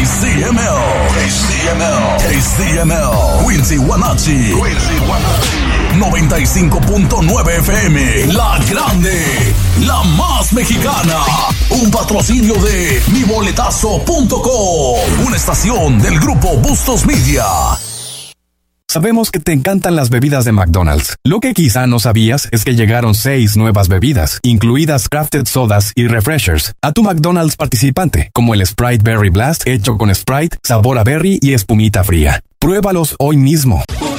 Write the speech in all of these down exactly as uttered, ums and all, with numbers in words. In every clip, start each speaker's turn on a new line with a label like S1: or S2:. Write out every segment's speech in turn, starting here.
S1: C M L, K C M L, K C M L, Quincy Guanachi, Quincy Guanachi, noventa y cinco punto nueve F M, La Grande, la más mexicana, un patrocinio de mi boletazo punto com, una estación del grupo Bustos Media.
S2: Sabemos que te encantan las bebidas de McDonald's. Lo que quizá no sabías es que llegaron seis nuevas bebidas, incluidas crafted sodas y refreshers, a tu McDonald's participante, como el Sprite Berry Blast, hecho con Sprite, sabor a berry y espumita fría. Pruébalos hoy mismo.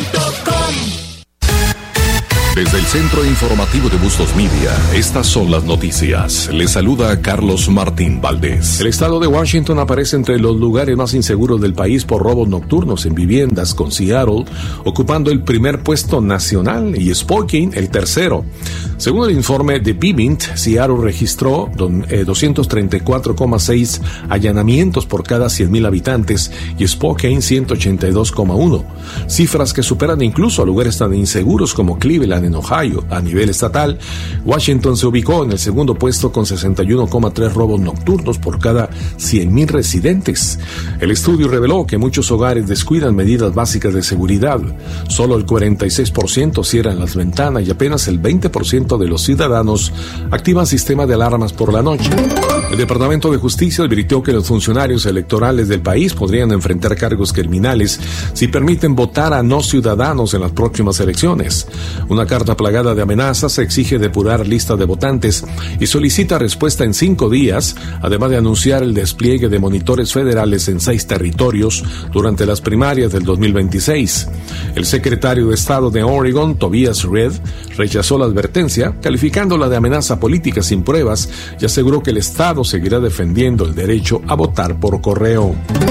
S3: Desde el Centro Informativo de Bustos Media, estas son las noticias. Les saluda Carlos Martín Valdés. El estado de Washington aparece entre los lugares más inseguros del país por robos nocturnos en viviendas, con Seattle ocupando el primer puesto nacional y Spokane el tercero. Según el informe de Vivint, Seattle registró doscientos treinta y cuatro coma seis allanamientos por cada cien mil habitantes y Spokane ciento ochenta y dos coma uno, cifras que superan incluso a lugares tan inseguros como Cleveland en Ohio. A nivel estatal, Washington se ubicó en el segundo puesto con sesenta y uno coma tres robos nocturnos por cada cien mil residentes. El estudio reveló que muchos hogares descuidan medidas básicas de seguridad. Solo el cuarenta y seis por ciento cierran las ventanas y apenas el veinte por ciento de los ciudadanos activan sistemas de alarmas por la noche. El Departamento de Justicia advirtió que los funcionarios electorales del país podrían enfrentar cargos criminales si permiten votar a no ciudadanos en las próximas elecciones. Una carta plagada de amenazas exige depurar listas de votantes y solicita respuesta en cinco días, además de anunciar el despliegue de monitores federales en seis territorios durante las primarias del dos mil veintiséis. El secretario de Estado de Oregon, Tobias Reed, rechazó la advertencia, calificándola de amenaza política sin pruebas, y aseguró que el Estado seguirá defendiendo el derecho a votar por correo.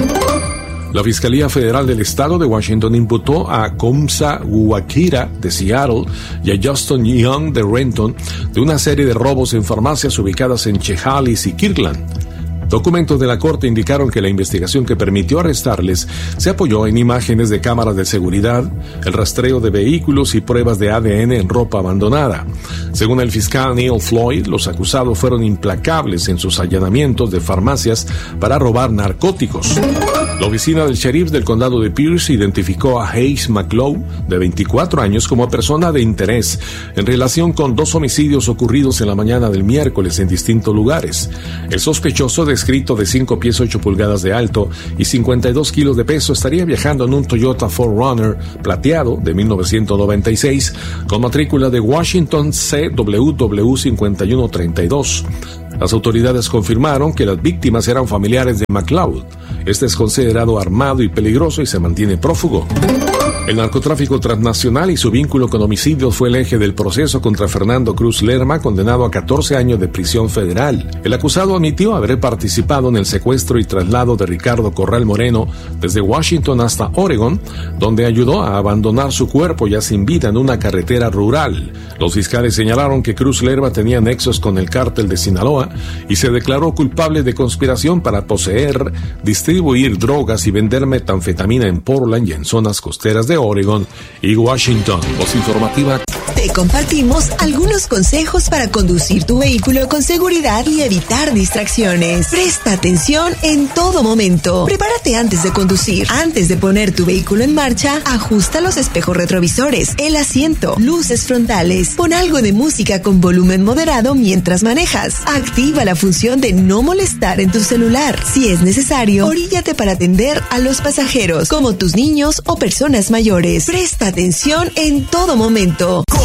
S3: La Fiscalía Federal del Estado de Washington imputó a Komsa Wakira de Seattle y a Justin Young de Renton de una serie de robos en farmacias ubicadas en Chehalis y Kirkland. Documentos de la corte indicaron que la investigación que permitió arrestarles se apoyó en imágenes de cámaras de seguridad, el rastreo de vehículos y pruebas de A D N en ropa abandonada. Según el fiscal Neil Floyd, los acusados fueron implacables en sus allanamientos de farmacias para robar narcóticos. La oficina del sheriff del condado de Pierce identificó a Hayes McLeod, de veinticuatro años, como persona de interés en relación con dos homicidios ocurridos en la mañana del miércoles en distintos lugares. El sospechoso, descrito de cinco pies ocho pulgadas de alto y cincuenta y dos kilos de peso, estaría viajando en un Toyota cuatro runner plateado de mil novecientos noventa y seis con matrícula de Washington C W W cincuenta y uno treinta y dos. Las autoridades confirmaron que las víctimas eran familiares de McLeod. Este es considerado armado y peligroso y se mantiene prófugo. El narcotráfico transnacional y su vínculo con homicidios fue el eje del proceso contra Fernando Cruz Lerma, condenado a catorce años de prisión federal. El acusado admitió haber participado en el secuestro y traslado de Ricardo Corral Moreno desde Washington hasta Oregon, donde ayudó a abandonar su cuerpo ya sin vida en una carretera rural. Los fiscales señalaron que Cruz Lerma tenía nexos con el cártel de Sinaloa y se declaró culpable de conspiración para poseer, distribuir drogas y vender metanfetamina en Portland y en zonas costeras de Oregon y Washington. Voz informativa.
S4: Te compartimos algunos consejos para conducir tu vehículo con seguridad y evitar distracciones. Presta atención en todo momento. Prepárate antes de conducir. Antes de poner tu vehículo en marcha, ajusta los espejos retrovisores, el asiento, luces frontales. Pon algo de música con volumen moderado mientras manejas. Activa la función de no molestar en tu celular. Si es necesario, oríllate para atender a los pasajeros, como tus niños o personas mayores. Presta atención en todo momento.